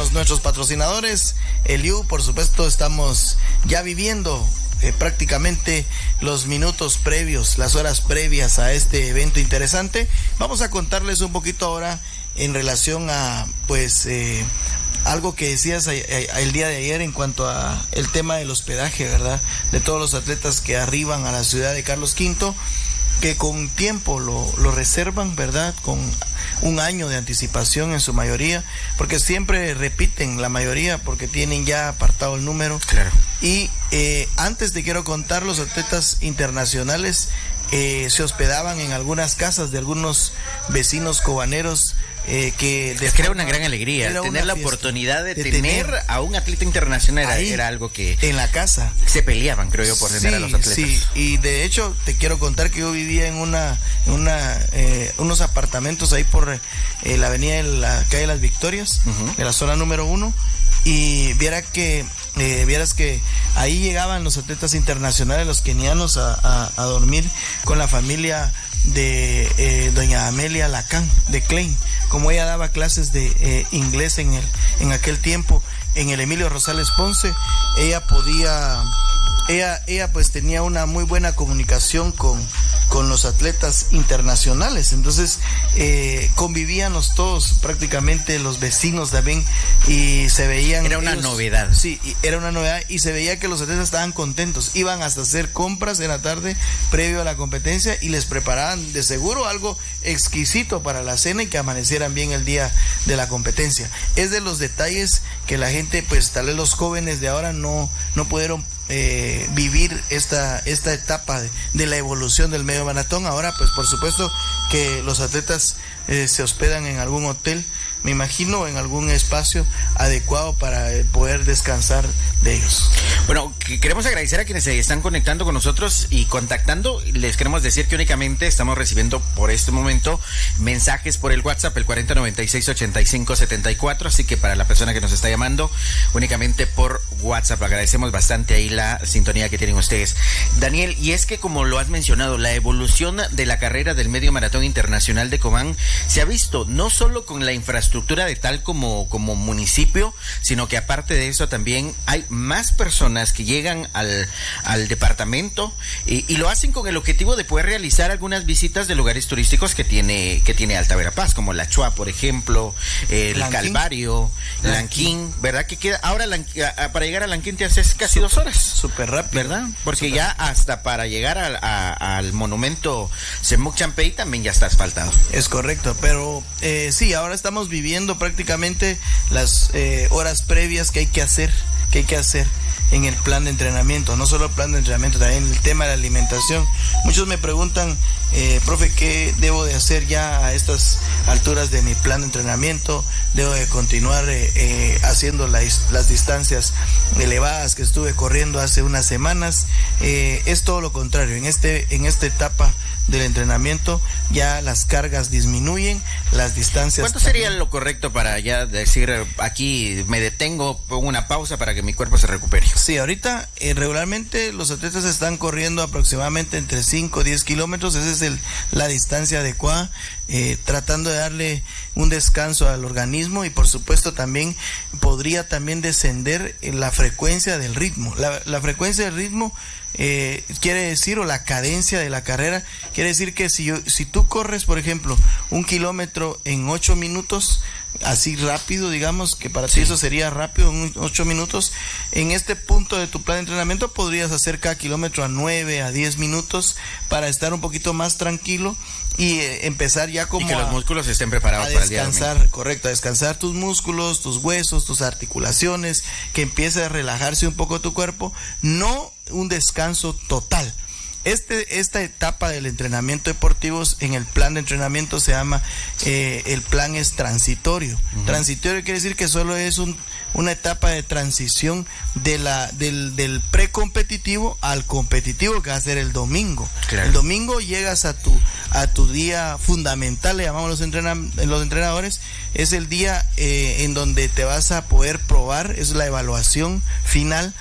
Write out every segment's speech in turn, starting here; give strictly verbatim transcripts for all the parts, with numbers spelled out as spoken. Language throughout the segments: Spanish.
los, nuestros patrocinadores, el U, por supuesto, estamos ya viviendo eh, prácticamente los minutos previos, las horas previas a este evento interesante. Vamos a contarles un poquito ahora en relación a, pues, eh, algo que decías el día de ayer en cuanto a el tema del hospedaje, ¿verdad? De todos los atletas que arriban a la ciudad de Carlos Quinto, que con tiempo lo, lo reservan, ¿verdad? Con un año de anticipación en su mayoría, porque siempre repiten la mayoría porque tienen ya apartado el número. Claro. Y eh, antes te quiero contar, los atletas internacionales eh, se hospedaban en algunas casas de algunos vecinos cobaneros. Eh, que es que era una gran alegría tener la oportunidad de, de tener, tener a un atleta internacional. Era, era algo que en la casa se peleaban, creo yo, por tener sí, a los atletas. Sí, y de hecho te quiero contar que yo vivía en una, en una eh, unos apartamentos ahí por eh, la avenida de la calle de las Victorias, uh-huh. de la zona número uno, y viera que eh, vieras que ahí llegaban los atletas internacionales, los kenianos, a, a, a dormir con la familia de eh, doña Amelia Lacan de Klein, como ella daba clases de eh, inglés en el en aquel tiempo en el Emilio Rosales Ponce. Ella podía ella ella pues tenía una muy buena comunicación con con los atletas internacionales, entonces eh, convivíamos todos, prácticamente los vecinos también, y se veían... Era una ellos, novedad. Sí, era una novedad, y se veía que los atletas estaban contentos, iban hasta hacer compras en la tarde previo a la competencia y les preparaban de seguro algo exquisito para la cena y que amanecieran bien el día de la competencia. Es de los detalles que la gente, pues tal vez los jóvenes de ahora no, no pudieron Eh, vivir esta esta etapa de, de la evolución del medio maratón. Ahora, pues por supuesto que los atletas eh, se hospedan en algún hotel, me imagino, en algún espacio adecuado para eh, poder descansar de ellos. Bueno, queremos agradecer a quienes se están conectando con nosotros y contactando. Les queremos decir que únicamente estamos recibiendo por este momento mensajes por el WhatsApp, el cuarenta noventa y seis ochenta y cinco setenta y cuatro, así que para la persona que nos está llamando, únicamente por WhatsApp. Agradecemos bastante ahí la sintonía que tienen ustedes. Daniel, y es que como lo has mencionado, la evolución de la carrera del Medio Maratón Internacional de Cobán se ha visto no solo con la infraestructura de tal como, como municipio, sino que aparte de eso también hay más personas que llegan al, al departamento y, y lo hacen con el objetivo de poder realizar algunas visitas de lugares turísticos que tiene, que tiene Alta Verapaz, como La Chua, por ejemplo, el Lanquín. Calvario, Lanquín. Lanquín, ¿verdad? Que queda, ahora Lanquín, para llegar a Lanquín te haces casi super, dos horas. Súper rápido. ¿Verdad? Porque super ya rápido. Hasta para llegar a, a, al monumento Semuc Champey también ya está asfaltado. Es correcto, pero eh, sí, ahora estamos viviendo prácticamente las eh, horas previas que hay que hacer, que hay que hacer en el plan de entrenamiento, no solo el plan de entrenamiento, también el tema de la alimentación. Muchos me preguntan, eh, profe, ¿qué debo de hacer ya a estas alturas de mi plan de entrenamiento? ¿Debo de continuar eh, eh, haciendo la, las distancias elevadas que estuve corriendo hace unas semanas? Eh, es todo lo contrario, en, este, en esta etapa del entrenamiento ya las cargas disminuyen, las distancias... ¿Cuánto sería lo correcto para ya decir, aquí me detengo, pongo una pausa para que mi cuerpo se recupere? Sí, ahorita eh, regularmente los atletas están corriendo aproximadamente entre cinco a diez kilómetros, esa es el, la distancia adecuada, eh, tratando de darle un descanso al organismo, y por supuesto también podría también descender la frecuencia del ritmo. La, la frecuencia del ritmo Eh, quiere decir, o la cadencia de la carrera, quiere decir que si, yo, si tú corres, por ejemplo, un kilómetro en ocho minutos, así rápido, digamos que para sí. ti eso sería rápido, en ocho minutos, en este punto de tu plan de entrenamiento podrías hacer cada kilómetro a nueve, a diez minutos para estar un poquito más tranquilo y eh, empezar ya como y que a, los músculos estén preparados a para el día descansar, domingo. correcto, a descansar tus músculos, tus huesos, tus articulaciones, que empiece a relajarse un poco tu cuerpo, no un descanso total. Este, esta etapa del entrenamiento deportivo en el plan de entrenamiento se llama, eh, el plan es transitorio. Uh-huh. Transitorio quiere decir que solo es un, una etapa de transición de la, del, del precompetitivo al competitivo, que va a ser el domingo. Claro. El domingo llegas a tu, a tu día fundamental, le llamamos los, entrena, los entrenadores, es el día eh, en donde te vas a poder probar, es la evaluación final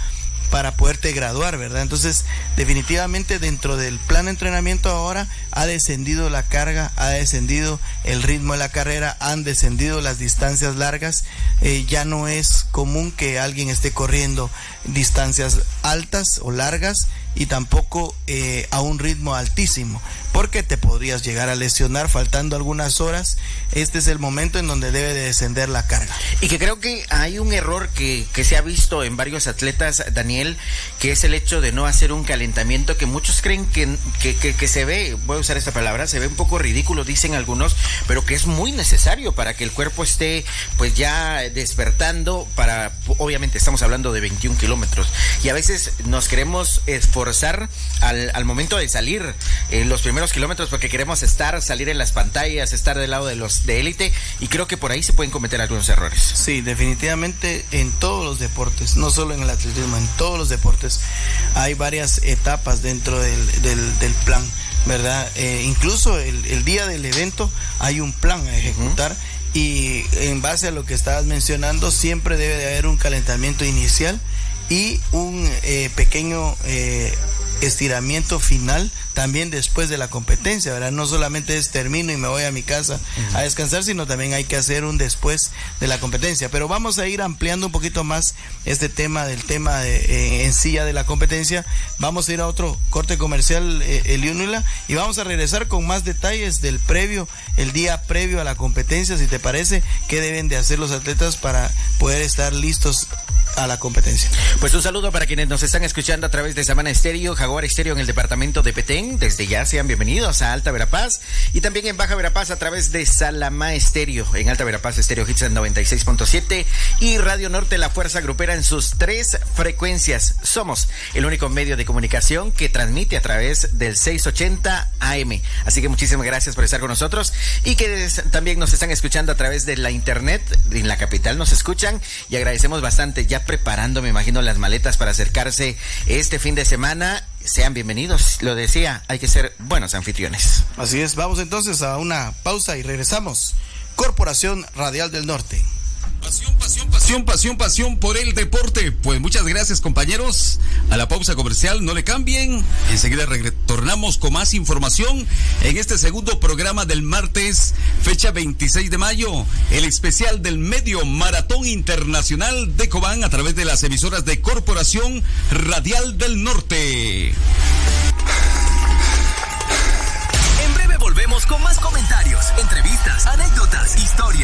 para poderte graduar, ¿verdad? Entonces, definitivamente dentro del plan de entrenamiento ahora ha descendido la carga, ha descendido el ritmo de la carrera, han descendido las distancias largas, eh, ya no es común que alguien esté corriendo distancias altas o largas y tampoco eh, a un ritmo altísimo, porque te podrías llegar a lesionar faltando algunas horas. Este es el momento en donde debe de descender la carga. Y que creo que hay un error que, que se ha visto en varios atletas, Daniel, que es el hecho de no hacer un calentamiento, que muchos creen que, que, que, que se ve, voy a usar esta palabra, se ve un poco ridículo, dicen algunos, pero que es muy necesario para que el cuerpo esté pues ya despertando para, obviamente estamos hablando de veintiún kilómetros, y a veces nos queremos esforzar al, al momento de salir en los primeros kilómetros porque queremos estar, salir en las pantallas, estar del lado de los de élite, y creo que por ahí se pueden cometer algunos errores. Sí, definitivamente en todos los deportes, no solo en el atletismo, en todos los deportes hay varias etapas dentro del, del, del plan, ¿verdad? Eh, incluso el, el día del evento hay un plan a ejecutar. Uh-huh. Y en base a lo que estabas mencionando, siempre debe de haber un calentamiento inicial y un eh, pequeño eh, estiramiento final también después de la competencia, ¿verdad? No solamente es termino y me voy a mi casa uh-huh. a descansar, sino también hay que hacer un después de la competencia. Pero vamos a ir ampliando un poquito más este tema del tema de, eh, en sí ya de la competencia. Vamos a ir a otro corte comercial, eh, Eliúnula, y vamos a regresar con más detalles del previo, el día previo a la competencia, si te parece, qué deben de hacer los atletas para poder estar listos a la competencia. Pues un saludo para quienes nos están escuchando a través de Samana Estéreo, Jaguar Estéreo en el departamento de Petén. Desde ya sean bienvenidos a Alta Verapaz, y también en Baja Verapaz a través de Salamá Estéreo, en Alta Verapaz Estéreo Hits en noventa y seis punto siete y Radio Norte La Fuerza Grupera en sus tres frecuencias. Somos el único medio de comunicación que transmite a través del seiscientos ochenta A M. Así que muchísimas gracias por estar con nosotros, y que también nos están escuchando a través de la internet. En la capital nos escuchan y agradecemos bastante. Ya preparando, me imagino, las maletas para acercarse este fin de semana. Sean bienvenidos. Lo decía, hay que ser buenos anfitriones. Así es, vamos entonces a una pausa y regresamos. Corporación Radial del Norte. Pasión, pasión, pasión, pasión, pasión por el deporte. Pues muchas gracias, compañeros. A la pausa comercial, no le cambien. Enseguida retornamos con más información en este segundo programa del martes, fecha veintiséis de mayo. El especial del medio Maratón Internacional de Cobán a través de las emisoras de Corporación Radial del Norte. En breve volvemos con más comentarios, entrevistas, anécdotas, historias.